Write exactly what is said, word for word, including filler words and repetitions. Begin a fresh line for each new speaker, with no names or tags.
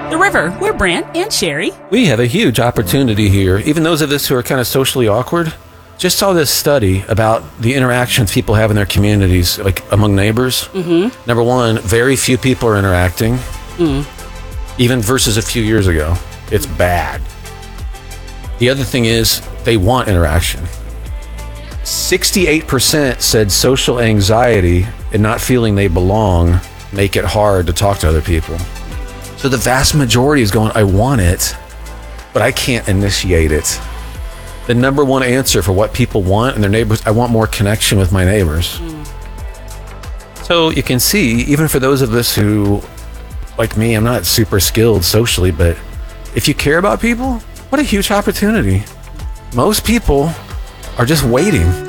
The River. We're Brant and Sherry.
We have a huge opportunity here. Even those of us who are kind of socially awkward, just saw this study about the interactions people have in their communities, like among neighbors.
Mm-hmm.
Number one, very few people are interacting,
Mm.
even versus a few years ago. It's bad. The other thing is they want interaction. sixty-eight percent said social anxiety and not feeling they belong make it hard to talk to other people. So the vast majority is going, I want it, but I can't initiate it. The number one answer for what people want in their neighbors, I want more connection with my neighbors. Mm. So you can see, even for those of us who, like me, I'm not super skilled socially, but if you care about people, what a huge opportunity. Most people are just waiting.